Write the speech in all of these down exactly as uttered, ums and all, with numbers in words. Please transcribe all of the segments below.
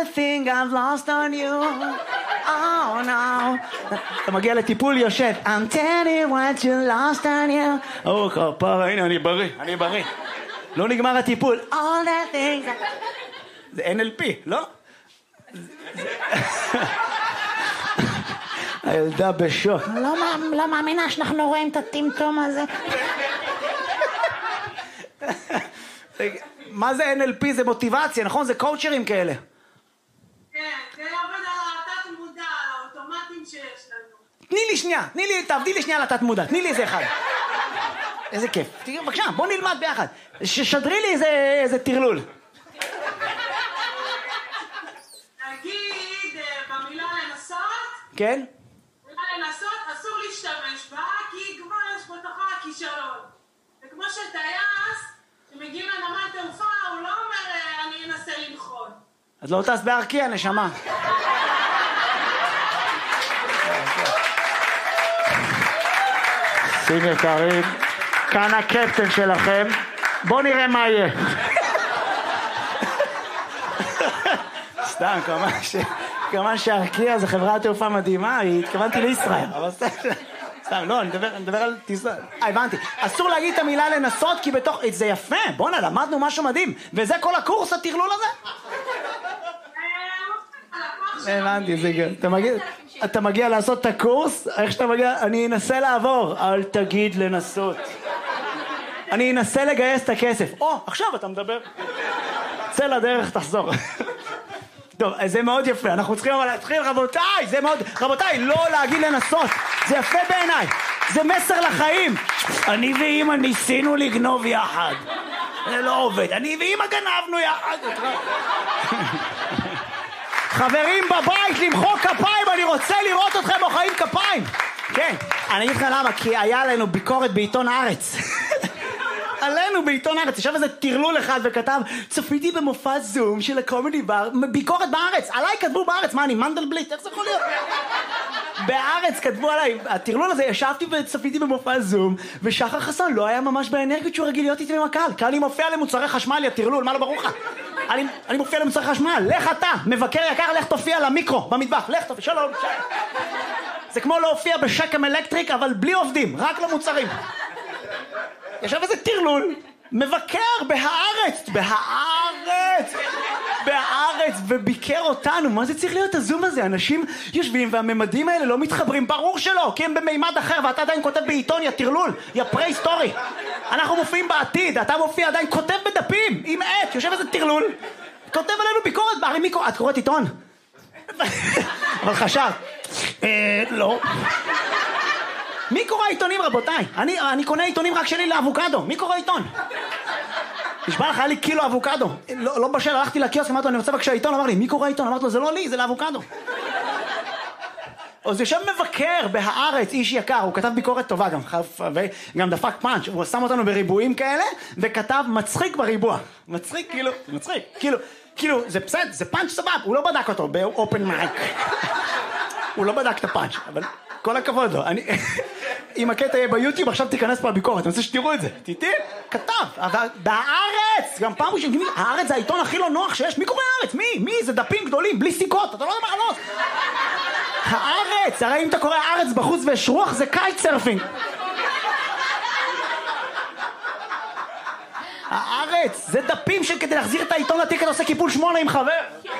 think I've lost on you, oh no. אתה מגיע לטיפול יושב, I'm telling what you lost on you. או, כפרה, הנה, אני בריא, אני בריא. לא נגמר הטיפול. All that things... זה אן אל פי, לא? הילדה בשוק. לא מאמינה שאנחנו רואים את הטמטום הזה. מה זה אן אל פי? זה מוטיבציה, נכון? זה קואוצ'רים כאלה. כן, זה עובד על התת מודע, על האוטומטים שיש לנו. תני לי שנייה, תני לי, תעבדי לי שנייה על התת מודע, תני לי איזה אחד. איזה כיף. בבקשה, בוא נלמד ביחד. ששדרי לי איזה טרלול. נגיד, במילה לנסות. כן? במילה לנסות, אסור להשתמש בה, כי כבר יש בתוכה הכישרון. וכמו שטייס, שמגיעים לנמל תעופה, הוא לא אומר, אני אנסה לנחות. אז לא טס בארקיע, נשמה. שים יקרים, כאן הקפטן שלכם. בואו נראה מה יהיה. סתם, כמובן ש... כמובן שארקיע זה חברת תעופה מדהימה, התכוונתי לישראל. אבל סתם, לא, אני מדבר על טיסה. הבנתי. אסור להגיד את המילה לנסות, כי בתוך... זה יפה, בוא'נה, למדנו משהו מדהים. וזה כל הקורס, הטרלול הזה? הבנתי, זה גם. אתה מגיע... אתה מגיע לעשות את הקורס, איך שאתה מגיע, אני אנסה לעבור, אל תגיד לנסות. אני אנסה לגייס את הכסף. או, עכשיו אתה מדבר. צא לדרך, תחזור. טוב, זה מאוד יפה, אנחנו צריכים אבל להתחיל, רבותיי, זה מאוד, רבותיי, לא להגיד לנסות, זה יפה בעיניי, זה מסר לחיים. אני ואמא ניסינו לגנוב יחד, זה לא עובד, אני ואמא גנבנו יחד. חברים בבית, למחוא כפיים, אני רוצה לראות אתכם מוחאים כפיים. כן, אני אגיד לך למה, כי היה לנו ביקורת בעיתון הארץ. עלינו בעיתון הארץ, ישב איזה טרלול אחד וכתב, צפיתי במופע זום של הקומדי בר, ביקורת בארץ, עליי כתבו בארץ, מה אני, מנדלבליט, איך זה יכול להיות? בארץ כתבו עליי, הטרלול הזה, ישבתי וצפיתי במופע זום, ושחר חסון לא היה ממש באנרגיות שהוא רגיל להיות איתי עם הקהל, כי אני מופיע למוצרי חשמל, יא טרלול, מה לא ברור לך? אני, אני מופיע למוצרי חשמל, לך אתה, מבקר יקר, לך תופיע למיקרו, במטבח, לך תופיע, שלום, שלום. זה כמו להופיע בשקם אלקטריק, אבל בלי עובדים, רק למוצרים. ישב איזה טרלול, מבקר בהארץ, בהארץ, בהארץ, וביקר אותנו. מה זה צריך להיות הזום הזה? אנשים יושבים והממדים האלה לא מתחברים, ברור שלא, כי הם במימד אחר, ואתה עדיין כותב בעיתון, יא טרלול, יא פרה-היסטורי. אנחנו מופיעים בעתיד, אתה מופיע עדיין, כותב בדפים, עם עט, יושב איזה טרלול, כותב עלינו ביקורת, הרי מי קורא? את קוראת עיתון? אבל חשב, אה, לא. מי קורא עיתונים, רבותיי? אני, אני קונה עיתונים רק שלי לאבוקדו. מי קורא עיתון? נשבע לך, היה לי קילו אבוקדו. לא, לא בשל, הלכתי לקיוסק, אמרתי לו, אני רוצה בבקשה עיתון. אמר לי, מי קורא עיתון? אמרתי לו, זה לא לי, זה לאבוקדו. אז יושב מבקר בהארץ, איש יקר, הוא כתב ביקורת טובה גם, וגם דפק פאנץ', הוא שם אותנו בריבועים כאלה, וכתב מצחיק בריבוע. מצחיק, כאילו, מצחיק, כאילו, כאילו, זה בסדר, זה פאנץ' סבב, הוא לא בדק אותו באופן מייק. הוא לא בדק את הפאנץ', אבל כל הכבוד לו. אני... אם הקטע יהיה ביוטיוב, עכשיו תיכנס פה הביקורת, אני רוצה שתראו את זה. תיתי, כתב, אבל בהארץ, גם פעם ראשונה, הארץ זה העיתון הכי לא נוח שיש, מי קורא הארץ? מי? מי? זה דפים גדולים, בלי סיכות, אתה לא יודע מה לענות. הארץ, הרי אם אתה קורא הארץ בחוץ ויש רוח, זה קייט סרפינג. הארץ, זה דפים שכדי להחזיר את העיתון לתיק, אתה עושה קיפול שמונה עם חבר.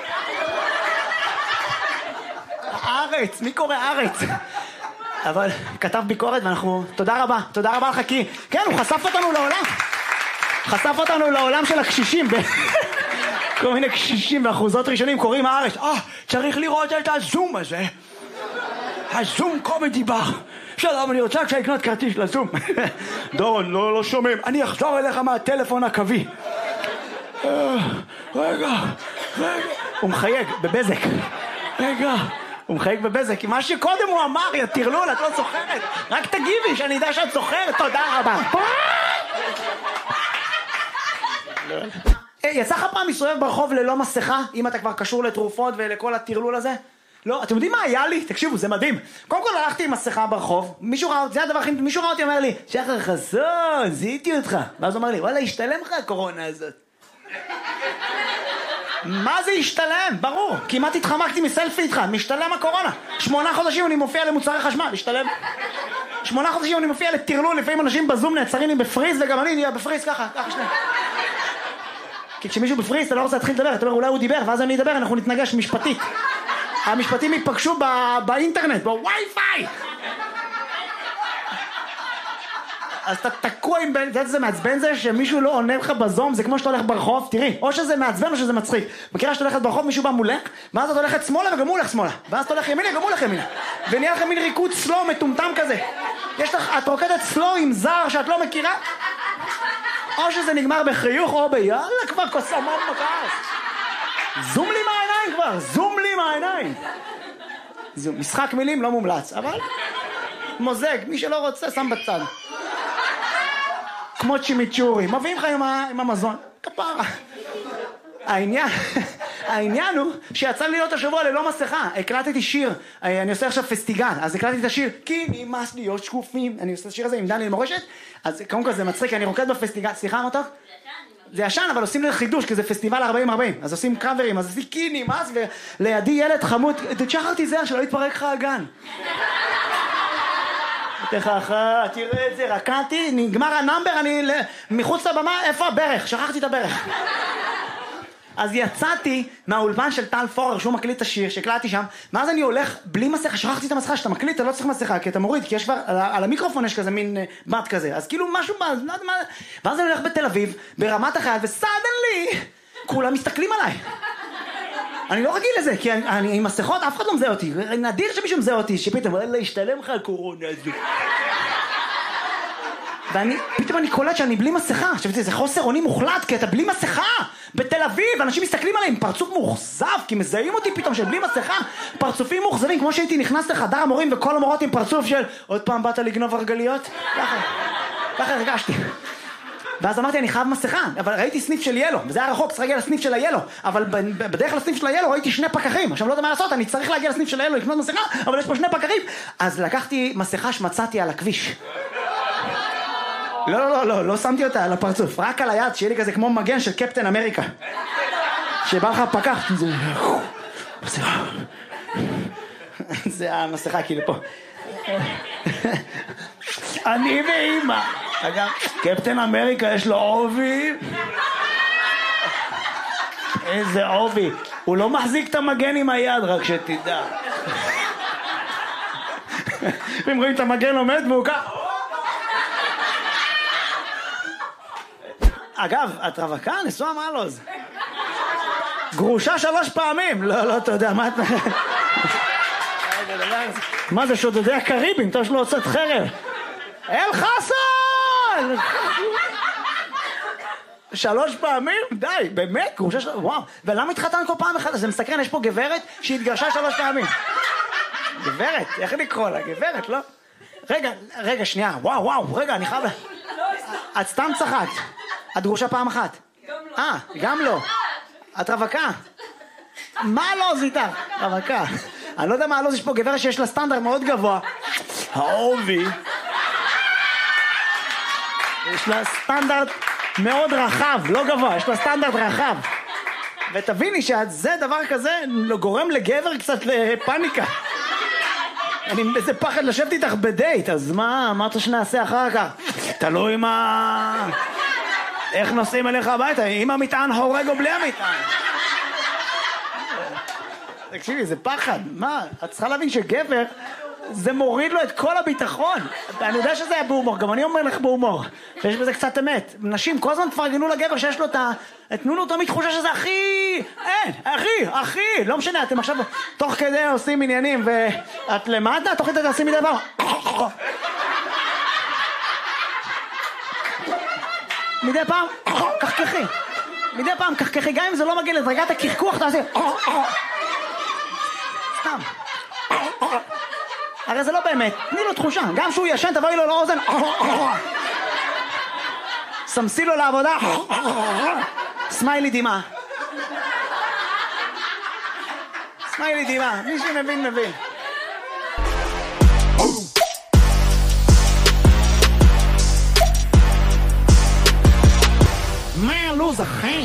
הארץ, מי קורא הארץ? אבל כתב ביקורת ואנחנו, תודה רבה, תודה רבה לך, כי כן, הוא חשף אותנו לעולם, חשף אותנו לעולם של הקשישים, כל מיני קשישים ואחוזות ראשונים קוראים הארץ, אה, צריך לראות את הזום הזה, הזום קומדי בר, שלום, אני רוצה כשהקנות כרטיס לזום. דורון, לא, לא שומעים, אני אחזור אליך מהטלפון הקווי. רגע, רגע, הוא מחייג בבזק, רגע, הוא מחייג בבזק, כי מה שקודם הוא אמר, יא טרלול, את לא זוכרת, רק תגיבי שאני יודע שאת זוכרת, תודה רבה. יצא לך פעם מסתובב ברחוב ללא מסכה, אם אתה כבר קשור לתרופות ולכל הטרלול הזה? לא, אתם יודעים מה היה לי? תקשיבו, זה מדהים. קודם כל הלכתי עם מסכה ברחוב, מישהו ראה אותי, זה הדבר הכי, מישהו ראה אותי, אומר לי, שחר חסון, זיהיתי אותך. ואז הוא אומר לי, וואלה, השתלם לך הקורונה הזאת. מה זה ישתלם? ברור. כמעט התחמקתי מסלפי איתך. משתלם הקורונה. שמונה חודשים אני מופיע למוצרי חשמל. משתלם. שמונה חודשים אני מופיע לטרלול. לפעמים אנשים בזום נעצרים לי בפריז, וגם אני נהיה בפריז ככה. ככה שנייה. כי כשמישהו בפריז אתה לא רוצה להתחיל לדבר. אתה אומר אולי הוא דיבר, ואז אני אדבר, אנחנו נתנגש משפטית. המשפטים ייפגשו באינטרנט, בווי-פיי. אז אתה תקוע עם... אתה יודע, זה מעצבן זה שמישהו לא עונה לך בזום, זה כמו שאתה הולך ברחוב, תראי, או שזה מעצבן או שזה מצחיק. מכירה שאתה הולכת ברחוב, מישהו בא מולך, ואז אתה הולכת שמאלה וגם הוא הולך שמאלה. ואז אתה הולך ימינה, גם הוא הולך ימינה. ונהיה לך מין ריקוד סלו מטומטם כזה. יש לך, את רוקדת סלו עם זר שאת לא מכירה, או שזה נגמר בחיוך או ביאללה, כבר קוסמות בכעס. זום לי מהעיניים כבר, זום לי מהעיניים. זום, משחק מילים לא מומלץ, אבל מוזג, מי שלא רוצה שם בצד. כמו צ'ימיצ'ורי, מביאים לך עם, ה... עם המזון, כפרה. העניין, העניין הוא שיצא לי להיות השבוע ללא מסכה, הקלטתי שיר, אני עושה עכשיו פסטיגל, אז הקלטתי את השיר, כי נמאס להיות שקופים, אני עושה את השיר הזה עם דני למורשת, אז קודם כל זה מצחיק, אני רוקד בפסטיגל, סליחה מתוק? זה ישן, אבל עושים לי חידוש, כי זה פסטיבל ארבעים ארבעים, אז עושים קאברים, אז עשיתי כי נמאס, ולידי ילד חמוד, תשחרתי זה, שלא יתפרק לך הגן. תכחה, תראה את זה, רקעתי, נגמר הנאמבר, אני מחוץ לבמה, איפה הברך? שכחתי את הברך. אז יצאתי מהאולפן של טל פורר, שהוא מקליט את השיר, שהקלטתי שם, ואז אני הולך בלי מסכה, שכחתי את המסכה, שאתה מקליט, אתה לא צריך מסכה, כי אתה מוריד, כי יש כבר, על, על המיקרופון יש כזה מין בת כזה, אז כאילו משהו, לא יודע מה, ואז אני הולך בתל אביב, ברמת החייל, וסדנלי, כולם מסתכלים עליי. אני לא רגיל לזה, כי אני, אני עם מסכות, אף אחד לא מזהה אותי. נדיר שמישהו מזהה אותי, שפתאום, לא ישתלם לך הקורונה הזו. ואני, פתאום אני קולט שאני בלי מסכה. עכשיו, זה חוסר אונים מוחלט, כי אתה בלי מסכה. בתל אביב, אנשים מסתכלים עליהם, פרצוף מוחזב, כי מזהים אותי פתאום שבלי מסכה. פרצופים מוחזבים, כמו שהייתי נכנס לחדר המורים, וכל המורות עם פרצוף של, עוד פעם באת לגנוב הרגליות? ככה, ככה הרגשתי. ואז אמרתי, אני חייב מסכה, אבל ראיתי סניף של ילו, וזה היה רחוק, צריך להגיע לסניף של הילו, אבל בדרך לסניף של הילו ראיתי שני פקחים, עכשיו לא יודע מה לעשות, אני צריך להגיע לסניף של הילו, לקנות מסכה, אבל יש פה שני פקחים, אז לקחתי מסכה שמצאתי על הכביש. לא, לא, לא, לא, לא שמתי אותה על הפרצוף, רק על היד, שיהיה לי כזה כמו מגן של קפטן אמריקה. שבא לך פקח, זה... זה המסכה כאילו פה. אני ואמא. אגב, קפטן אמריקה יש לו עובי. איזה עובי. הוא לא מחזיק את המגן עם היד, רק שתדע. ואם רואים את המגן עומד והוא כך... אגב, את רווקה? נשואה מעלוז. גרושה שלוש פעמים. לא, לא, אתה יודע, מה את... מה זה שודדי הקריבים? אתה שלא הוצאת חרב. אל חסן! שלוש פעמים? די, באמת? גרושה שלוש... וואו. ולמה התחתן כל פעם אחת? זה מסקרן, יש פה גברת שהתגרשה שלוש פעמים. גברת? איך לקרוא לה? גברת, לא? רגע, רגע, שנייה. וואו, וואו, רגע, אני חייב... את סתם צחקת. את גרושה פעם אחת. אה, גם לא. את רווקה. מה לא זיתה? רווקה. אני לא יודע מה לא, יש פה גברת שיש לה סטנדרט מאוד גבוה. העובי. יש לה סטנדרט מאוד רחב, לא גבוה, יש לה סטנדרט רחב. ותביני שזה דבר כזה גורם לגבר קצת לפאניקה. אני איזה פחד לשבת איתך בדייט, אז מה, מה אתה שנעשה אחר כך? תלוי מה... איך נוסעים אליך הביתה, עם המטען הורג או בלי המטען? תקשיבי, זה פחד, מה? את צריכה להבין שגבר, זה מוריד לו את כל הביטחון. אני יודע שזה היה בהומור, גם אני אומר לך בהומור, שיש בזה קצת אמת. נשים כל הזמן תפרגנו לגבר שיש לו את ה... תנו לו תמיד תחושה שזה הכי... אין, הכי, הכי, לא משנה, אתם עכשיו תוך כדי עושים עניינים, ואת למטה, תוך כדי תעשים מדי דבר. מדי פעם, קחקחי. מדי פעם, קחקחי, גם אם זה לא מגיע לדרגת הקרקוח, תעשי... סתם. הרי זה לא באמת, תני לו תחושה, גם שהוא ישן תבואי לו לאוזן, סמסי לו לעבודה, סמיילי דימה. סמיילי דימה, מי שמבין מבין. מה הלו"ז אחי?